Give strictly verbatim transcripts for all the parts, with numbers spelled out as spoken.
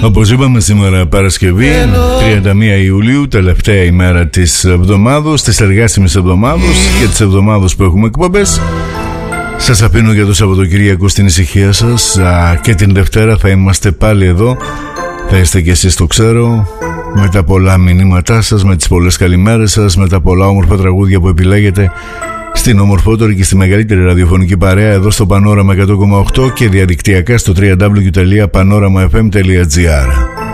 Όπως είπαμε, σήμερα Παρασκευή τριάντα μία Ιουλίου, τελευταία ημέρα της εβδομάδος, της εργάσιμης εβδομάδος και της εβδομάδος που έχουμε εκπομπές. Σας αφήνω για το Σαββατοκύριακο στην ησυχία σας. Α, και την Δευτέρα θα είμαστε πάλι εδώ. Θα είστε κι εσείς, το ξέρω, με τα πολλά μηνύματά σας, με τις πολλές καλημέρες σας, με τα πολλά όμορφα τραγούδια που επιλέγετε στην ομορφότερη και στη μεγαλύτερη ραδιοφωνική παρέα εδώ στο Πανόραμα εκατό κόμμα οκτώ και διαδικτυακά στο double-u double-u double-u τελεία πανόραμα εφ εμ τελεία τζι άρ.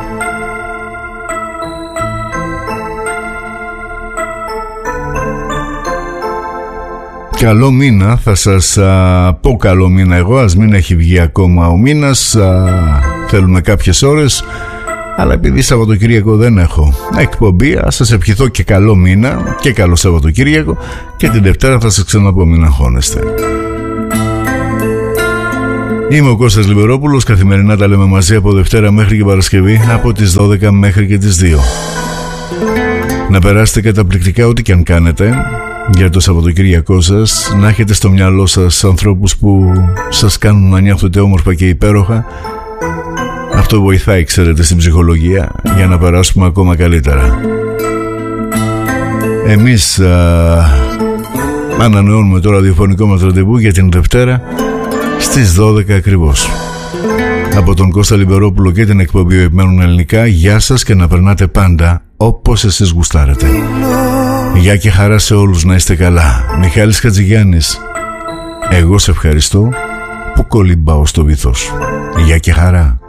Καλό μήνα, θα σας α, πω καλό μήνα εγώ, ας μην έχει βγει ακόμα ο μήνας, α, θέλουμε κάποιες ώρες, αλλά επειδή Σαββατοκύριακο δεν έχω εκπομπή, ας σας ευχηθώ και καλό μήνα και καλό Σαββατοκύριακο και την Δευτέρα θα σας ξαναπώ, μην αγχώνεστε. Είμαι ο Κώστας Λιμπερόπουλος, καθημερινά τα λέμε μαζί από Δευτέρα μέχρι και Παρασκευή, από τις δώδεκα μέχρι και τις δύο. Να περάσετε καταπληκτικά ό,τι και αν κάνετε για το Σαββατοκύριακό σας, να έχετε στο μυαλό σας ανθρώπους που σας κάνουν να νιώθετε όμορφα και υπέροχα. Αυτό βοηθάει, ξέρετε, στην ψυχολογία για να περάσουμε ακόμα καλύτερα. Εμείς α, ανανεώνουμε το ραδιοφωνικό μας ραντεβού για την Δευτέρα στις δώδεκα ακριβώς. Από τον Κώστα Λιμπερόπουλο και την εκπομπή Επιμένουν Ελληνικά, γεια σας και να περνάτε πάντα όπως εσείς γουστάρετε. Γεια και χαρά σε όλους, να είστε καλά. Μιχάλης Χατζηγιάννης. Εγώ σε ευχαριστώ που κολυμπάω στο βυθός. Γεια και χαρά.